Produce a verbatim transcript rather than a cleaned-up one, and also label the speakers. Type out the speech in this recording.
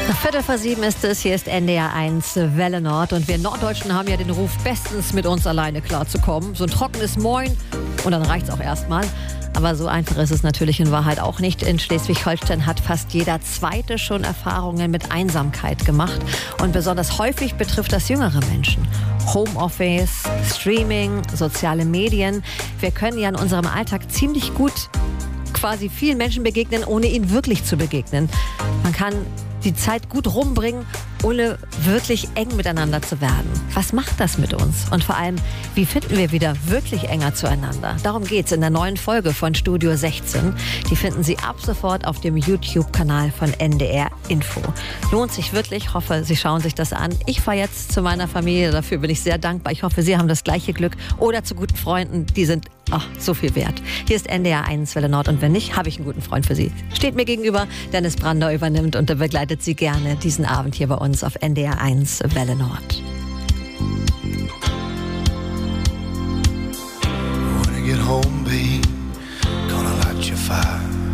Speaker 1: Viertel vor sieben ist es, hier ist N D R eins Welle Nord und wir Norddeutschen haben ja den Ruf, bestens mit uns alleine klarzukommen. So ein trockenes Moin und dann reicht's auch erstmal. Aber so einfach ist es natürlich in Wahrheit auch nicht. In Schleswig-Holstein hat fast jeder Zweite schon Erfahrungen mit Einsamkeit gemacht. Und besonders häufig betrifft das jüngere Menschen. Homeoffice, Streaming, soziale Medien. Wir können ja in unserem Alltag ziemlich gut quasi vielen Menschen begegnen, ohne ihnen wirklich zu begegnen. Man kann die Zeit gut rumbringen, ohne wirklich eng miteinander zu werden. Was macht das mit uns? Und vor allem, wie finden wir wieder wirklich enger zueinander? Darum geht's in der neuen Folge von Studio sechzehn. Die finden Sie ab sofort auf dem YouTube-Kanal von N D R Info. Lohnt sich wirklich. Ich hoffe, Sie schauen sich das an. Ich fahre jetzt zu meiner Familie. Dafür bin ich sehr dankbar. Ich hoffe, Sie haben das gleiche Glück. Oder zu guten Freunden. Die sind ach, so viel wert. Hier ist N D R eins Welle Nord. Und wenn nicht, habe ich einen guten Freund für Sie. Steht mir gegenüber. Dennis Brandau übernimmt und er begleitet Sie gerne diesen Abend hier bei uns auf N D R eins Welle Nord.
Speaker 2: When I get home, babe, gonna light your fire.